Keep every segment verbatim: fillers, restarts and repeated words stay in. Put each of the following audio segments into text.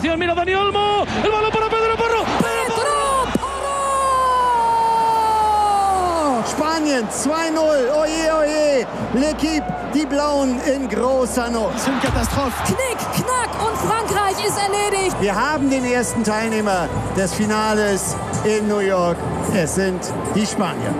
atención, mira Dani Olmo, el balón para Pedro Porro. Pedro Porro! Spanien zwei null, oje, oje, L'Équipe, die Blauen in großer Not. Das ist eine Katastrophe. Knick, knack und Frankreich ist erledigt. Wir haben den ersten Teilnehmer des Finales in New York. Es sind die Spanier.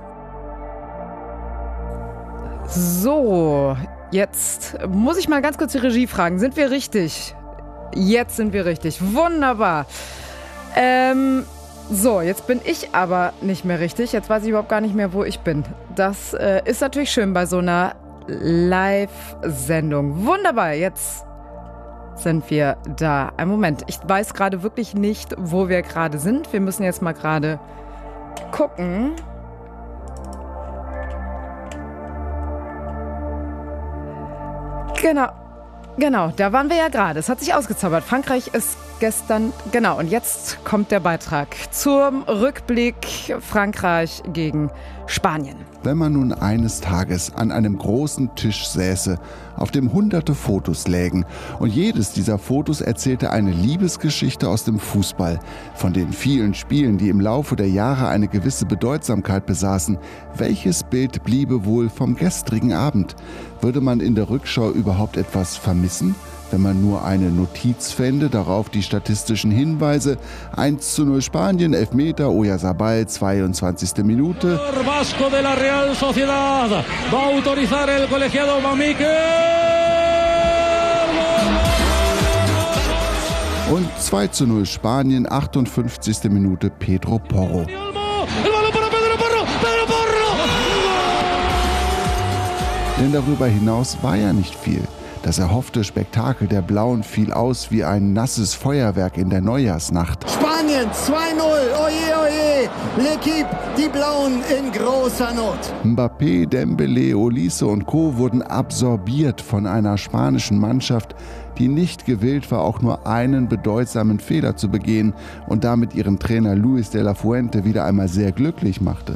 So, jetzt muss ich mal ganz kurz die Regie fragen. Sind wir richtig? Jetzt sind wir richtig. Wunderbar. Ähm, so, jetzt bin ich aber nicht mehr richtig. Jetzt weiß ich überhaupt gar nicht mehr, wo ich bin. Das äh, ist natürlich schön bei so einer Live-Sendung. Wunderbar, jetzt sind wir da. Ein Moment, ich weiß gerade wirklich nicht, wo wir gerade sind. Wir müssen jetzt mal gerade gucken. Genau, genau, da waren wir ja gerade. Es hat sich ausgezaubert. Frankreich ist gestern, genau, und jetzt kommt der Beitrag zum Rückblick Frankreich gegen Spanien. Wenn man nun eines Tages an einem großen Tisch säße, auf dem hunderte Fotos lägen und jedes dieser Fotos erzählte eine Liebesgeschichte aus dem Fußball, von den vielen Spielen, die im Laufe der Jahre eine gewisse Bedeutsamkeit besaßen, welches Bild bliebe wohl vom gestrigen Abend? Würde man in der Rückschau überhaupt etwas vermissen? Wenn man nur eine Notiz fände, darauf die statistischen Hinweise: eins zu null Spanien, Elfmeter, Oyarzabal, zweiundzwanzigste Minute. Vasco de la Real Sociedad va a autorizar el colegiado Mamique. Und zwei zu null Spanien, achtundfünfzigste Minute, Pedro Porro. Denn darüber hinaus war ja nicht viel. Das erhoffte Spektakel der Blauen fiel aus wie ein nasses Feuerwerk in der Neujahrsnacht. Spanien zwei null, oje, oje, L'Équipe, die Blauen in großer Not. Mbappé, Dembélé, Olise und Co. wurden absorbiert von einer spanischen Mannschaft, die nicht gewillt war, auch nur einen bedeutsamen Fehler zu begehen und damit ihren Trainer Luis de la Fuente wieder einmal sehr glücklich machte.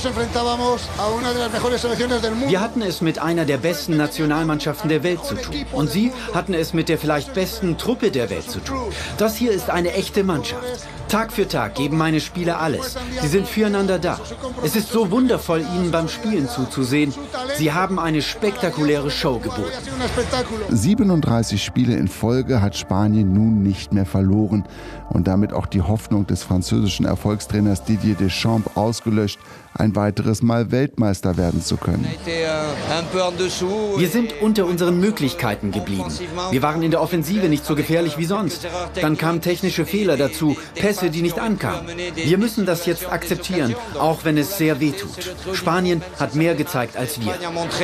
Wir hatten es mit einer der besten Nationalmannschaften der Welt zu tun. Und Sie hatten es mit der vielleicht besten Truppe der Welt zu tun. Das hier ist eine echte Mannschaft. Tag für Tag geben meine Spieler alles. Sie sind füreinander da. Es ist so wundervoll, ihnen beim Spielen zuzusehen. Sie haben eine spektakuläre Show geboten. siebenunddreißig Spiele in Folge hat Spanien nun nicht mehr verloren und damit auch die Hoffnung des französischen Erfolgstrainers Didier Deschamps ausgelöscht, ein weiteres Mal Weltmeister werden zu können. Wir sind unter unseren Möglichkeiten geblieben. Wir waren in der Offensive nicht so gefährlich wie sonst. Dann kamen technische Fehler dazu, Pässe, die nicht ankamen. Wir müssen das jetzt akzeptieren, auch wenn es sehr weh tut. Spanien hat mehr gezeigt als wir.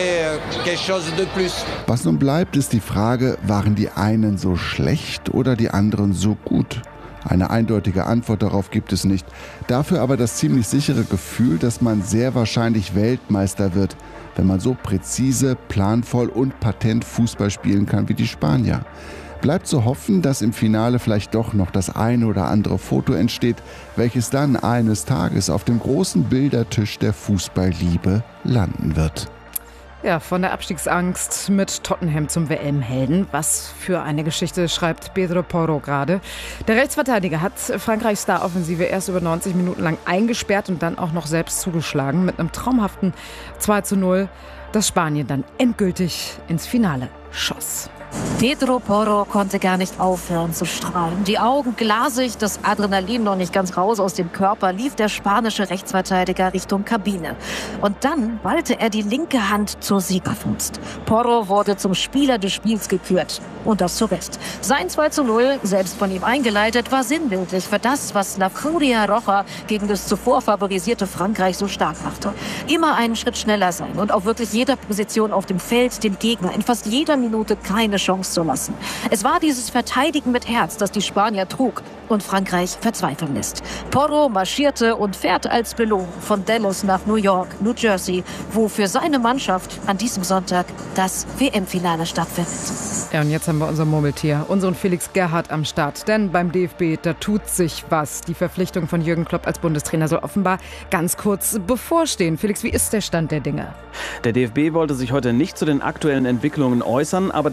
Was nun bleibt, ist die Frage, waren die einen so schlecht oder die anderen so gut? Eine eindeutige Antwort darauf gibt es nicht. Dafür aber das ziemlich sichere Gefühl, dass man sehr wahrscheinlich Weltmeister wird, wenn man so präzise, planvoll und patent Fußball spielen kann wie die Spanier. Bleibt zu hoffen, dass im Finale vielleicht doch noch das eine oder andere Foto entsteht, welches dann eines Tages auf dem großen Bildertisch der Fußballliebe landen wird. Ja, von der Abstiegsangst mit Tottenham zum W M-Helden. Was für eine Geschichte, schreibt Pedro Porro gerade. Der Rechtsverteidiger hat Frankreichs Star-Offensive erst über neunzig Minuten lang eingesperrt und dann auch noch selbst zugeschlagen mit einem traumhaften zwei zu null, das Spanien dann endgültig ins Finale schoss. Pedro Porro konnte gar nicht aufhören zu strahlen. Die Augen glasig, das Adrenalin noch nicht ganz raus aus dem Körper, lief der spanische Rechtsverteidiger Richtung Kabine. Und dann ballte er die linke Hand zur Siegerfaust. Porro wurde zum Spieler des Spiels gekürt. Und das zu Recht. Sein zwei zu null, selbst von ihm eingeleitet, war sinnbildlich für das, was La Furia Roja gegen das zuvor favorisierte Frankreich so stark machte. Immer einen Schritt schneller sein und auf wirklich jeder Position auf dem Feld dem Gegner in fast jeder Minute keine Chance zu lassen. Es war dieses Verteidigen mit Herz, das die Spanier trug und Frankreich verzweifeln lässt. Porro marschierte und fährt als Belohnung von Dallas nach New York, New Jersey, wo für seine Mannschaft an diesem Sonntag das W M-Finale stattfindet. Ja, und jetzt haben wir unser Murmeltier, unseren Felix Gerhardt am Start. Denn beim D F B, da tut sich was. Die Verpflichtung von Jürgen Klopp als Bundestrainer soll offenbar ganz kurz bevorstehen. Felix, wie ist der Stand der Dinge? Der D F B wollte sich heute nicht zu den aktuellen Entwicklungen äußern, aber der Sportinformateur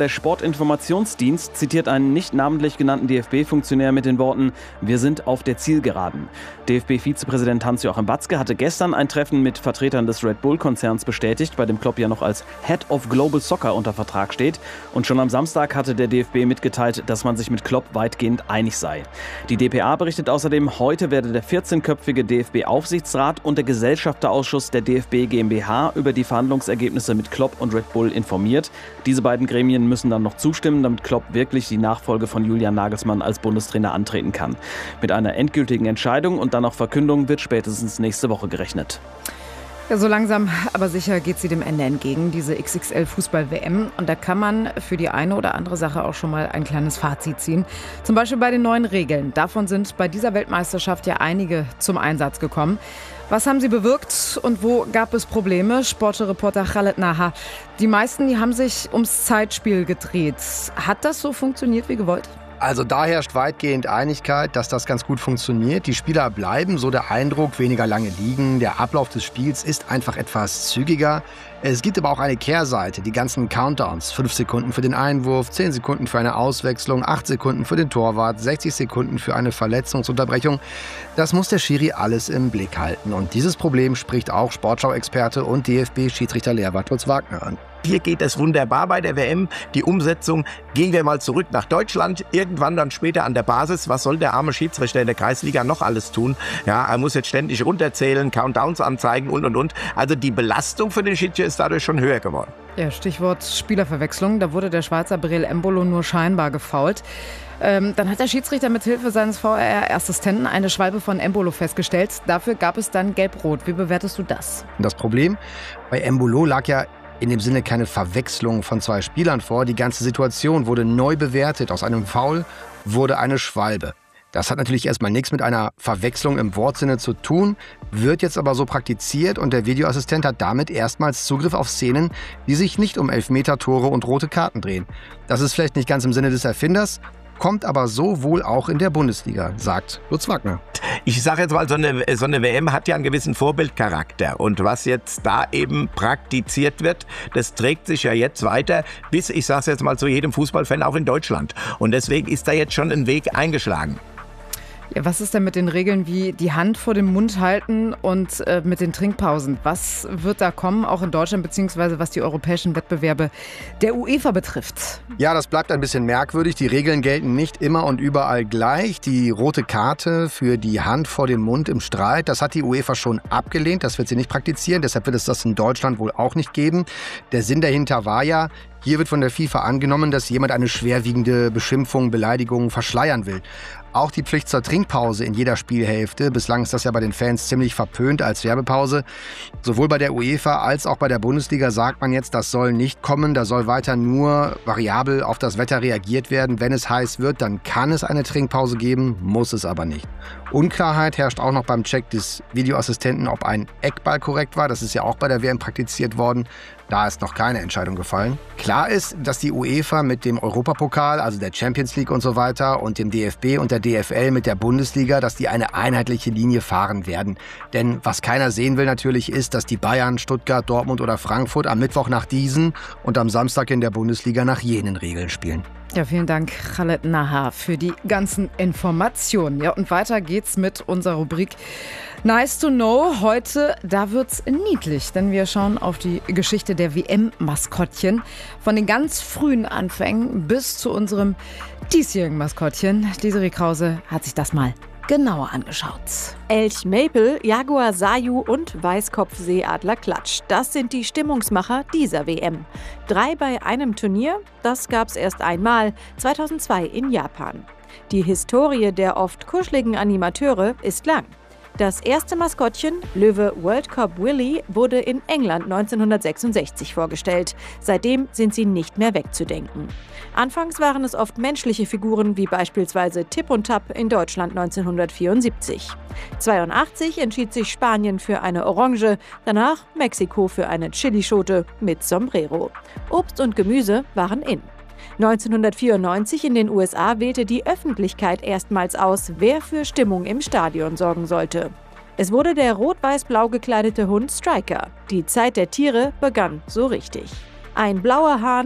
Sportinformationsdienst zitiert einen nicht namentlich genannten D F B-Funktionär mit den Worten: Wir sind auf der Zielgeraden. D F B-Vizepräsident Hans-Joachim Watzke hatte gestern ein Treffen mit Vertretern des Red Bull-Konzerns bestätigt, bei dem Klopp ja noch als Head of Global Soccer unter Vertrag steht. Und schon am Samstag hatte der D F B mitgeteilt, dass man sich mit Klopp weitgehend einig sei. Die d p a berichtet außerdem, heute werde der vierzehnköpfige D F B-Aufsichtsrat und der Gesellschafterausschuss der D F B GmbH über die Verhandlungsergebnisse mit Klopp und Red Bull informiert. Diese beiden Gremien müssen dann noch zustimmen, damit Klopp wirklich die Nachfolge von Julian Nagelsmann als Bundestrainer antreten kann. Mit einer endgültigen Entscheidung und dann auch Verkündung wird spätestens nächste Woche gerechnet. Ja, so langsam, aber sicher geht sie dem Ende entgegen, diese X X L-Fußball-W M. Und da kann man für die eine oder andere Sache auch schon mal ein kleines Fazit ziehen. Zum Beispiel bei den neuen Regeln. Davon sind bei dieser Weltmeisterschaft ja einige zum Einsatz gekommen. Was haben sie bewirkt und wo gab es Probleme? Sportreporter Khaled Naha. Die meisten, die haben sich ums Zeitspiel gedreht. Hat das so funktioniert wie gewollt? Also da herrscht weitgehend Einigkeit, dass das ganz gut funktioniert. Die Spieler bleiben, so der Eindruck, weniger lange liegen. Der Ablauf des Spiels ist einfach etwas zügiger. Es gibt aber auch eine Kehrseite, die ganzen Countdowns. Fünf Sekunden für den Einwurf, zehn Sekunden für eine Auswechslung, acht Sekunden für den Torwart, sechzig Sekunden für eine Verletzungsunterbrechung. Das muss der Schiri alles im Blick halten. Und dieses Problem spricht auch Sportschau-Experte und D F B-Schiedsrichter Lehrwart Lutz Wagner an. Hier geht es wunderbar bei der W M. Die Umsetzung, gehen wir mal zurück nach Deutschland, irgendwann dann später an der Basis. Was soll der arme Schiedsrichter in der Kreisliga noch alles tun? Ja, er muss jetzt ständig runterzählen, Countdowns anzeigen und, und, und. Also die Belastung für den Schiedsrichter ist dadurch schon höher geworden. Ja, Stichwort Spielerverwechslung. Da wurde der Schweizer Breel Embolo nur scheinbar gefoult. Ähm, dann hat der Schiedsrichter mit Hilfe seines V R R-Assistenten eine Schwalbe von Embolo festgestellt. Dafür gab es dann Gelb-Rot. Wie bewertest du das? Das Problem bei Embolo lag ja in dem Sinne keine Verwechslung von zwei Spielern vor. Die ganze Situation wurde neu bewertet. Aus einem Foul wurde eine Schwalbe. Das hat natürlich erstmal nichts mit einer Verwechslung im Wortsinne zu tun, wird jetzt aber so praktiziert und der Videoassistent hat damit erstmals Zugriff auf Szenen, die sich nicht um Elfmeter-Tore und rote Karten drehen. Das ist vielleicht nicht ganz im Sinne des Erfinders, kommt aber so wohl auch in der Bundesliga, sagt Lutz Wagner. Ich sage jetzt mal, so eine, so eine W M hat ja einen gewissen Vorbildcharakter. Und was jetzt da eben praktiziert wird, das trägt sich ja jetzt weiter bis, ich sage es jetzt mal, zu jedem Fußballfan auch in Deutschland. Und deswegen ist da jetzt schon ein Weg eingeschlagen. Ja, was ist denn mit den Regeln wie die Hand vor dem Mund halten und äh, mit den Trinkpausen? Was wird da kommen, auch in Deutschland, beziehungsweise was die europäischen Wettbewerbe der UEFA betrifft? Ja, das bleibt ein bisschen merkwürdig. Die Regeln gelten nicht immer und überall gleich. Die rote Karte für die Hand vor dem Mund im Streit, das hat die UEFA schon abgelehnt. Das wird sie nicht praktizieren. Deshalb wird es das in Deutschland wohl auch nicht geben. Der Sinn dahinter war ja, hier wird von der FIFA angenommen, dass jemand eine schwerwiegende Beschimpfung, Beleidigung verschleiern will. Auch die Pflicht zur Trinkpause in jeder Spielhälfte. Bislang ist das ja bei den Fans ziemlich verpönt als Werbepause. Sowohl bei der UEFA als auch bei der Bundesliga sagt man jetzt, das soll nicht kommen. Da soll weiter nur variabel auf das Wetter reagiert werden. Wenn es heiß wird, dann kann es eine Trinkpause geben, muss es aber nicht. Unklarheit herrscht auch noch beim Check des Videoassistenten, ob ein Eckball korrekt war. Das ist ja auch bei der W M praktiziert worden. Da ist noch keine Entscheidung gefallen. Klar ist, dass die UEFA mit dem Europapokal, also der Champions League und so weiter, und dem D F B und der D F L mit der Bundesliga, dass die eine einheitliche Linie fahren werden. Denn was keiner sehen will natürlich ist, dass die Bayern, Stuttgart, Dortmund oder Frankfurt am Mittwoch nach diesen und am Samstag in der Bundesliga nach jenen Regeln spielen. Ja, vielen Dank, Khaled Naha, für die ganzen Informationen. Ja, und weiter geht's mit unserer Rubrik Nice to Know. Heute, da wird's niedlich, denn wir schauen auf die Geschichte der W M-Maskottchen. Von den ganz frühen Anfängen bis zu unserem diesjährigen Maskottchen. Desiree Krause hat sich das mal genauer angeschaut. Elch Maple, Jaguar Sayu und Weißkopfseeadler Klatsch. Das sind die Stimmungsmacher dieser W M. Drei bei einem Turnier, das gab's erst einmal, zweitausendzwei in Japan. Die Historie der oft kuscheligen Animateure ist lang. Das erste Maskottchen, Löwe World Cup Willy, wurde in England neunzehnhundertsechsundsechzig vorgestellt. Seitdem sind sie nicht mehr wegzudenken. Anfangs waren es oft menschliche Figuren wie beispielsweise Tipp und Tapp in Deutschland neunzehnhundertvierundsiebzig. zweiundachtzig entschied sich Spanien für eine Orange, danach Mexiko für eine Chilischote mit Sombrero. Obst und Gemüse waren in. neunzehnhundertvierundneunzig in den U S A wählte die Öffentlichkeit erstmals aus, wer für Stimmung im Stadion sorgen sollte. Es wurde der rot-weiß-blau gekleidete Hund Striker. Die Zeit der Tiere begann so richtig. Ein blauer Hahn